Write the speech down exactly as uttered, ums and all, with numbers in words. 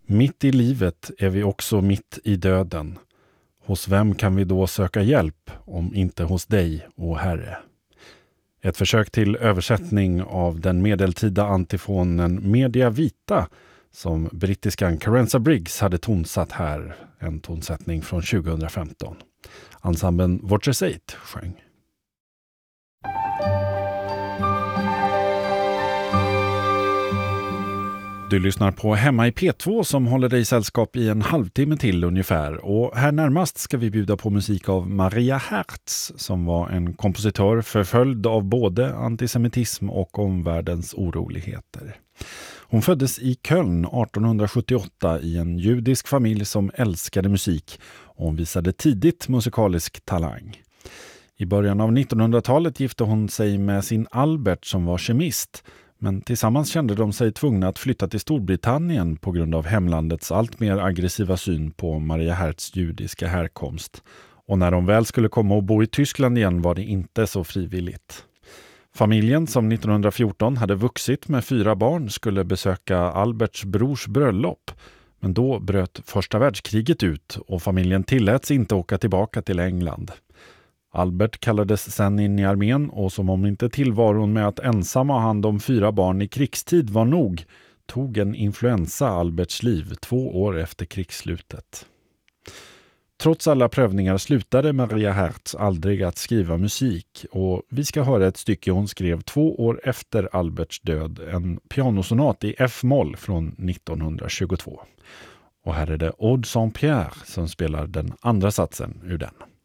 Mitt i livet är vi också mitt i döden. Hos vem kan vi då söka hjälp om inte hos dig, o Herre? Ett försök till översättning av den medeltida antifonen Media Vita som brittiskan Carenza Briggs hade tonsatt här, en tonsättning från tjugohundrafemton. Ensemblen Voces eight sjöng. Du lyssnar på Hemma i P två som håller dig sällskap i en halvtimme till ungefär. Och här närmast ska vi bjuda på musik av Maria Herz som var en kompositör förföljd av både antisemitism och omvärldens oroligheter. Hon föddes i Köln artonhundrasjuttioåtta i en judisk familj som älskade musik och hon visade tidigt musikalisk talang. I början av nittonhundratalet gifte hon sig med sin Albert som var kemist. Men tillsammans kände de sig tvungna att flytta till Storbritannien på grund av hemlandets allt mer aggressiva syn på Maria Herz judiska härkomst. Och när de väl skulle komma och bo i Tyskland igen var det inte så frivilligt. Familjen som nittonhundrafjorton hade vuxit med fyra barn skulle besöka Alberts brors bröllop. Men då bröt första världskriget ut och familjen tilläts inte åka tillbaka till England. Albert kallades sen in i armén och som om inte tillvaron med att ensam ha hand om fyra barn i krigstid var nog tog en influensa Alberts liv två år efter krigsslutet. Trots alla prövningar slutade Maria Herz aldrig att skriva musik och vi ska höra ett stycke hon skrev två år efter Alberts död, en pianosonat i F-moll från nittonhundratjugotvå. Och här är det Aude Saint-Pierre som spelar den andra satsen ur den.